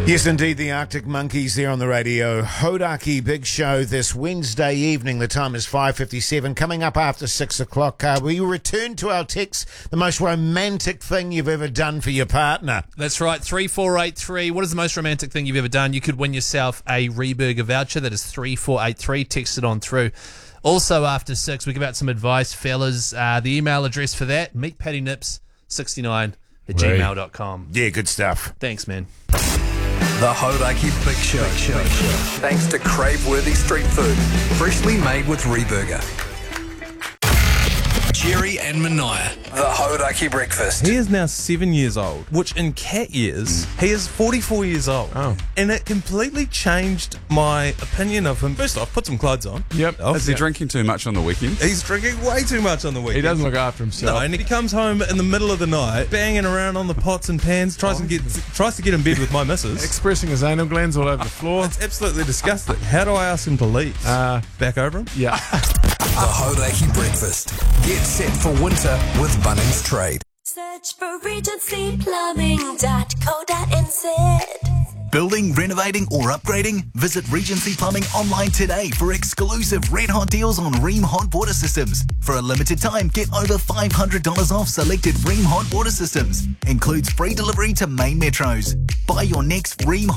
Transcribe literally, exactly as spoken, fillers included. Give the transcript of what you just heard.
Yes, indeed, the Arctic Monkeys there on the radio. Hodaki Big Show this Wednesday evening. The time is five fifty-seven. Coming up after six o'clock, uh, we return to our text, the most romantic thing you've ever done for your partner. That's right, three four eight three. What is the most romantic thing you've ever done? You could win yourself a Reburger voucher. That is three four eight three. Text it on through. Also after six, we give out some advice, fellas. Uh, the email address for that, meet patty nips sixty-nine at gmail dot com. Yeah, good stuff. Thanks, man. The Hodaki Big Show. Show. Thanks to crave-worthy street food, freshly made with Reburger. Jerry and Mania. The Hodaki Breakfast. He is now seven years old, which in cat years, he is forty-four years old. Oh. And it completely changed my opinion of him. First off, put some clothes on. Yep. Oh, Is he yeah. drinking too much on the weekend? He's drinking way too much on the weekend. He doesn't look after No, himself. and he comes home in the middle of the night, banging around on the pots and pans, tries to get tries to get in bed with my missus. Expressing his anal glands all over the floor. It's absolutely disgusting. How do I ask him to leave? Uh, Back over him? yeah. The Hodaki Breakfast. Get set for winter with Bunnings Trade. Search for regency plumbing dot co dot n z. Building, renovating or upgrading? Visit Regency Plumbing online today for exclusive red hot deals on Rheem hot water systems. For a limited time, get over five hundred dollars off selected Rheem hot water systems. Includes free delivery to main metros. Buy your next Rheem hot